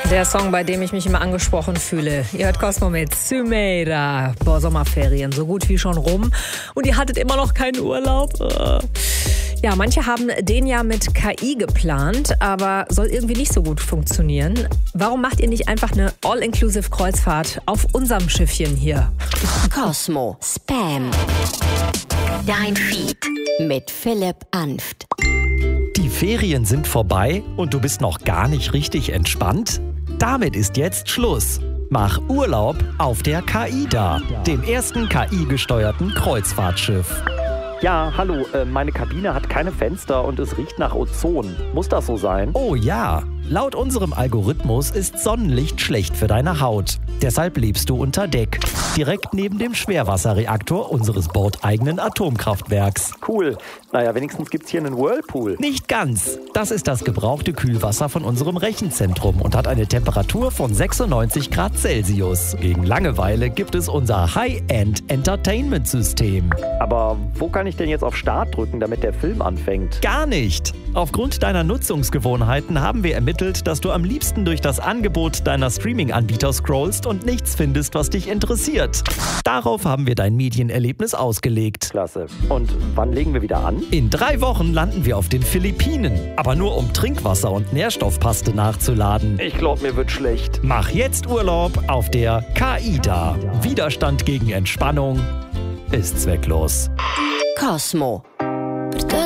Der Song, bei dem ich mich immer angesprochen fühle. Ihr hört Cosmo mit Zumeira. Boah, Sommerferien, so gut wie schon rum. Und ihr hattet immer noch keinen Urlaub. Ja, manche haben den ja mit KI geplant, aber soll irgendwie nicht so gut funktionieren. Warum macht ihr nicht einfach eine All-Inclusive-Kreuzfahrt auf unserem Schiffchen hier? Cosmo Spam. Dein Feed mit Philipp Anft. Die Ferien sind vorbei und du bist noch gar nicht richtig entspannt? Damit ist jetzt Schluss. Mach Urlaub auf der KAIDA, dem ersten KI-gesteuerten Kreuzfahrtschiff. Ja, hallo, meine Kabine hat keine Fenster und es riecht nach Ozon. Muss das so sein? Oh ja, laut unserem Algorithmus ist Sonnenlicht schlecht für deine Haut. Deshalb lebst du unter Deck, direkt neben dem Schwerwasserreaktor unseres bordeigenen Atomkraftwerks. Cool. Naja, wenigstens gibt's hier einen Whirlpool. Nicht ganz. Das ist das gebrauchte Kühlwasser von unserem Rechenzentrum und hat eine Temperatur von 96 Grad Celsius. Gegen Langeweile gibt es unser High-End-Entertainment-System. Aber wo kann ich denn jetzt auf Start drücken, damit der Film anfängt? Gar nicht. Aufgrund deiner Nutzungsgewohnheiten haben wir ermittelt, dass du am liebsten durch das Angebot deiner Streaming-Anbieter scrollst und nichts findest, was dich interessiert. Darauf haben wir dein Medienerlebnis ausgelegt. Klasse. Und wann legen wir wieder an? In 3 Wochen landen wir auf den Philippinen, aber nur um Trinkwasser und Nährstoffpaste nachzuladen. Ich glaube, mir wird schlecht. Mach jetzt Urlaub auf der KAIDA. Widerstand gegen Entspannung ist zwecklos. Cosmo.